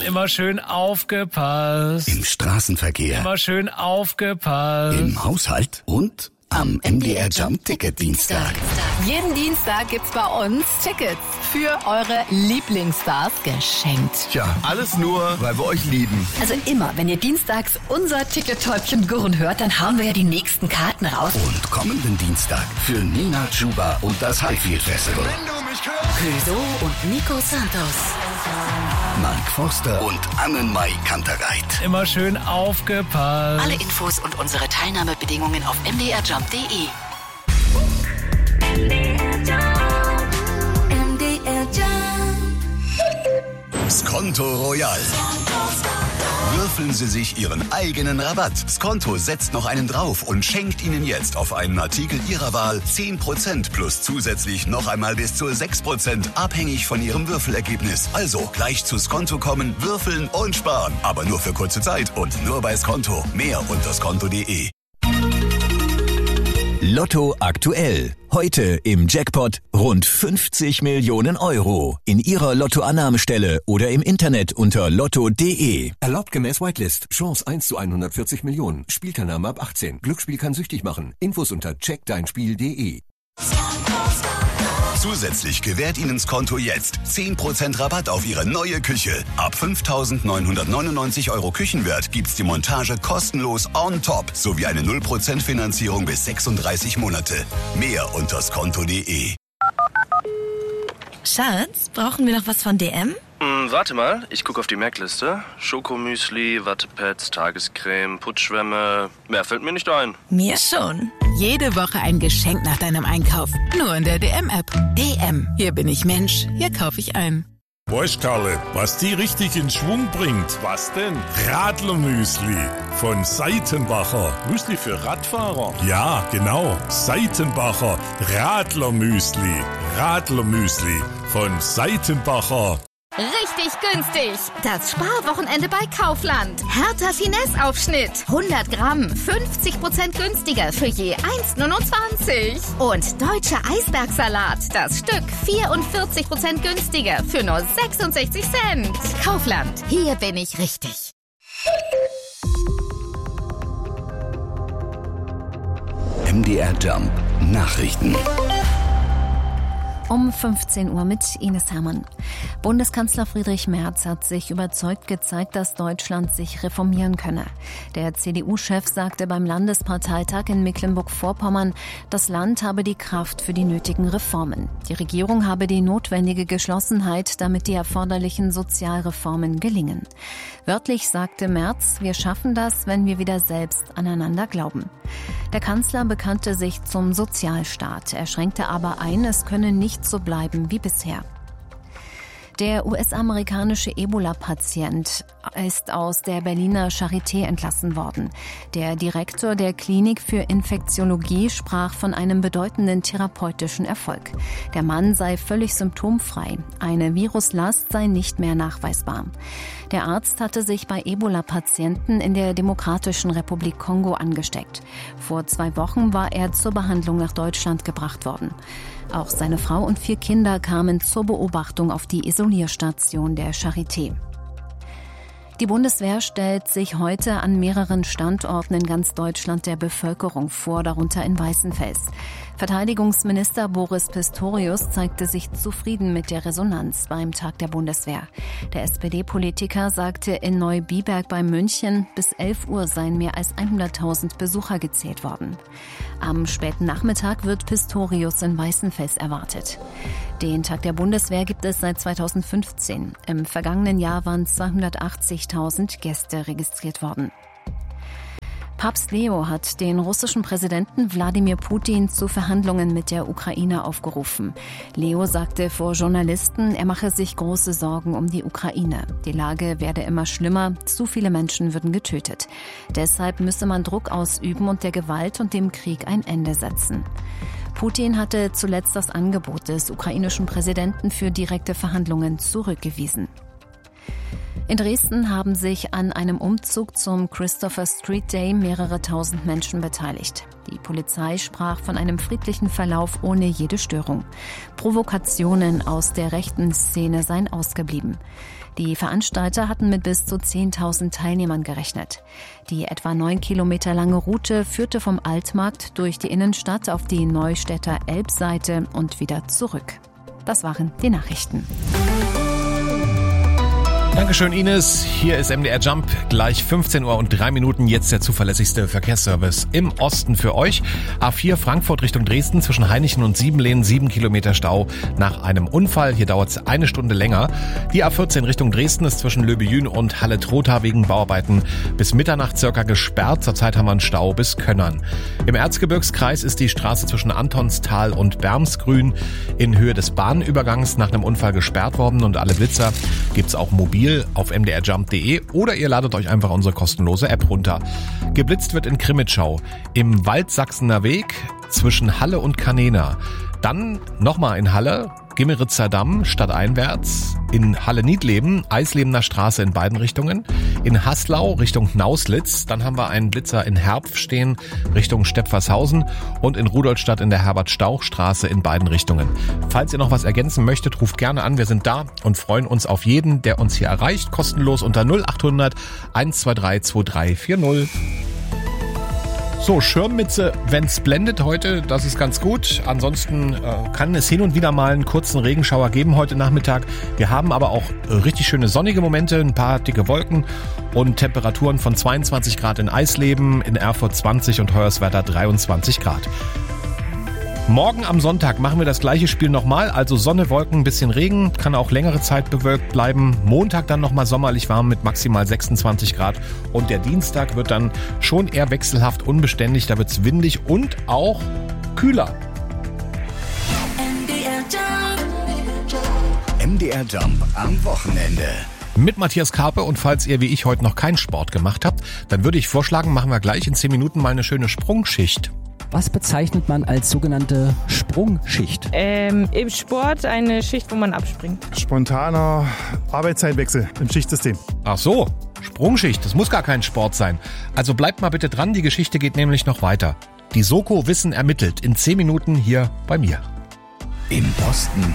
Immer schön aufgepasst. Im Straßenverkehr. Immer schön aufgepasst. Im Haushalt und am MDR Jump Ticket Dienstag. Jeden Dienstag gibt's bei uns Tickets für eure Lieblingsstars geschenkt. Tja, alles nur, weil wir euch lieben. Also immer, wenn ihr dienstags unser Ticket-Täubchen gurren hört, dann hauen wir ja die nächsten Karten raus. Und kommenden Dienstag für Nina Chuba und das Highfield Festival. Clouseau und Nico Santos. Mark Forster und Annenmai Kantereit. Immer schön aufgepasst. Alle Infos und unsere Teilnahmebedingungen auf mdrjump.de. MDR Jump. Skonto Royal. Würfeln Sie sich Ihren eigenen Rabatt. Skonto setzt noch einen drauf und schenkt Ihnen jetzt auf einen Artikel Ihrer Wahl 10% plus zusätzlich noch einmal bis zu 6%, abhängig von Ihrem Würfelergebnis. Also gleich zu Skonto kommen, würfeln und sparen. Aber nur für kurze Zeit und nur bei Skonto. Mehr unter skonto.de. Lotto aktuell. Heute im Jackpot rund 50 Millionen Euro. In Ihrer Lottoannahmestelle oder im Internet unter lotto.de. Erlaubt gemäß Whitelist. Chance 1 zu 140 Millionen. Spielteilnahme ab 18. Glücksspiel kann süchtig machen. Infos unter checkdeinspiel.de. Zusätzlich gewährt Ihnen Skonto jetzt 10% Rabatt auf Ihre neue Küche. Ab 5.999 € Küchenwert gibt's die Montage kostenlos on top sowie eine 0% Finanzierung bis 36 Monate. Mehr unter skonto.de. Schatz, brauchen wir noch was von DM? Warte mal, ich gucke auf die Merkliste. Schokomüsli, Wattepads, Tagescreme, Putzschwämme. Mehr fällt mir nicht ein. Mir schon. Jede Woche ein Geschenk nach deinem Einkauf. Nur in der DM-App. DM. Hier bin ich Mensch. Hier kaufe ich ein. Weißt Karle, was die richtig in Schwung bringt? Was denn? Radlermüsli von Seitenbacher. Müsli für Radfahrer? Ja, genau. Seitenbacher Radlermüsli. Radlermüsli von Seitenbacher. Richtig günstig. Das Sparwochenende bei Kaufland. Hertha Finesse-Aufschnitt. 100 Gramm, 50% günstiger für je 1,29. Und deutscher Eisbergsalat. Das Stück 44% günstiger für nur 66 Cent. Kaufland. Hier bin ich richtig. MDR Jump Nachrichten. Um 15 Uhr mit Ines Hermann. Bundeskanzler Friedrich Merz hat sich überzeugt gezeigt, dass Deutschland sich reformieren könne. Der CDU-Chef sagte beim Landesparteitag in Mecklenburg-Vorpommern, das Land habe die Kraft für die nötigen Reformen. Die Regierung habe die notwendige Geschlossenheit, damit die erforderlichen Sozialreformen gelingen. Wörtlich sagte Merz, wir schaffen das, wenn wir wieder selbst aneinander glauben. Der Kanzler bekannte sich zum Sozialstaat. Er schränkte aber ein, es könne nicht so bleiben wie bisher. Der US-amerikanische Ebola-Patient ist aus der Berliner Charité entlassen worden. Der Direktor der Klinik für Infektiologie sprach von einem bedeutenden therapeutischen Erfolg. Der Mann sei völlig symptomfrei. Eine Viruslast sei nicht mehr nachweisbar. Der Arzt hatte sich bei Ebola-Patienten in der Demokratischen Republik Kongo angesteckt. Vor 2 Wochen war er zur Behandlung nach Deutschland gebracht worden. Auch seine Frau und 4 Kinder kamen zur Beobachtung auf die Isolierstation der Charité. Die Bundeswehr stellt sich heute an mehreren Standorten in ganz Deutschland der Bevölkerung vor, darunter in Weißenfels. Verteidigungsminister Boris Pistorius zeigte sich zufrieden mit der Resonanz beim Tag der Bundeswehr. Der SPD-Politiker sagte in Neubiberg bei München, bis 11 Uhr seien mehr als 100.000 Besucher gezählt worden. Am späten Nachmittag wird Pistorius in Weißenfels erwartet. Den Tag der Bundeswehr gibt es seit 2015. Im vergangenen Jahr waren 280.000 Gäste registriert worden. Papst Leo hat den russischen Präsidenten Wladimir Putin zu Verhandlungen mit der Ukraine aufgerufen. Leo sagte vor Journalisten, er mache sich große Sorgen um die Ukraine. Die Lage werde immer schlimmer, zu viele Menschen würden getötet. Deshalb müsse man Druck ausüben und der Gewalt und dem Krieg ein Ende setzen. Putin hatte zuletzt das Angebot des ukrainischen Präsidenten für direkte Verhandlungen zurückgewiesen. In Dresden haben sich an einem Umzug zum Christopher Street Day mehrere tausend Menschen beteiligt. Die Polizei sprach von einem friedlichen Verlauf ohne jede Störung. Provokationen aus der rechten Szene seien ausgeblieben. Die Veranstalter hatten mit bis zu 10.000 Teilnehmern gerechnet. Die etwa 9 Kilometer lange Route führte vom Altmarkt durch die Innenstadt auf die Neustädter Elbseite und wieder zurück. Das waren die Nachrichten. Dankeschön, Ines. Hier ist MDR Jump. Gleich 15 Uhr und 3 Minuten. Jetzt der zuverlässigste Verkehrsservice im Osten für euch. A4 Frankfurt Richtung Dresden zwischen Hainichen und Siebenlehn 7 Kilometer Stau nach einem Unfall. Hier dauert es 1 Stunde länger. Die A14 Richtung Dresden ist zwischen Löbejün und Halle-Trotha wegen Bauarbeiten bis Mitternacht circa gesperrt. Zurzeit haben wir einen Stau bis Könnern. Im Erzgebirgskreis ist die Straße zwischen Antonstal und Bermsgrün in Höhe des Bahnübergangs nach einem Unfall gesperrt worden und alle Blitzer gibt's auch mobil auf mdrjump.de oder ihr ladet euch einfach unsere kostenlose App runter. Geblitzt wird in Krimitschau, im Waldsachsener Weg zwischen Halle und Canena. Dann nochmal in Halle, Gimmeritzer Damm stadteinwärts, in Halle-Niedleben, Eislebener Straße in beiden Richtungen, in Haslau Richtung Nauslitz, dann haben wir einen Blitzer in Herpf stehen Richtung Stepfershausen und in Rudolstadt in der Herbert-Stauch-Straße in beiden Richtungen. Falls ihr noch was ergänzen möchtet, ruft gerne an, wir sind da und freuen uns auf jeden, der uns hier erreicht, kostenlos unter 0800 123 2340. So, Schirmmütze, wenn's blendet heute, das ist ganz gut. Ansonsten kann es hin und wieder mal einen kurzen Regenschauer geben heute Nachmittag. Wir haben aber auch richtig schöne sonnige Momente, ein paar dicke Wolken und Temperaturen von 22 Grad in Eisleben, in Erfurt 20 und Hoyerswerda 23 Grad. Morgen am Sonntag machen wir das gleiche Spiel nochmal, also Sonne, Wolken, ein bisschen Regen, kann auch längere Zeit bewölkt bleiben. Montag dann nochmal sommerlich warm mit maximal 26 Grad und der Dienstag wird dann schon eher wechselhaft unbeständig, da wird's windig und auch kühler. MDR Jump am Wochenende. Mit Matthias Karpe und falls ihr wie ich heute noch keinen Sport gemacht habt, dann würde ich vorschlagen, machen wir gleich in 10 Minuten mal eine schöne Sprungschicht. Was bezeichnet man als sogenannte Sprungschicht? Im Sport eine Schicht, wo man abspringt. Spontaner Arbeitszeitwechsel im Schichtsystem. Ach so, Sprungschicht, das muss gar kein Sport sein. Also bleibt mal bitte dran, die Geschichte geht nämlich noch weiter. Die Soko Wissen ermittelt in 10 Minuten hier bei mir. Im Osten